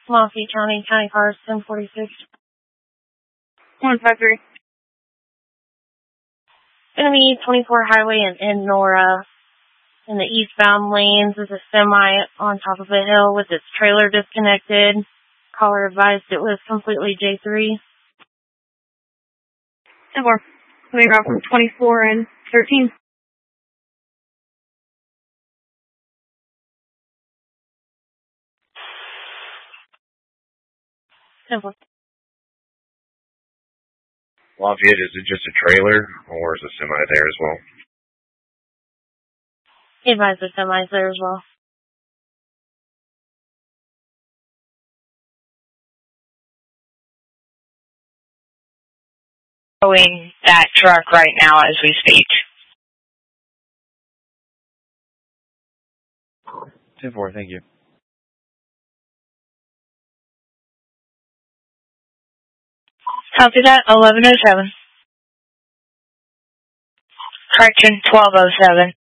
Mossy County, County Cars 1046. 153. Gonna be 24 highway in Nora. In the eastbound lanes is a semi on top of a hill with its trailer disconnected. Caller advised it was completely J3. 10-4. Coming around from 24 and 13. Simple. Lafayette, is it just a trailer, or is a semi there as well? He advised the semis there as well. Showing that truck right now as we speak. 10-4, thank you. Copy that, 1107. Correction, 1207.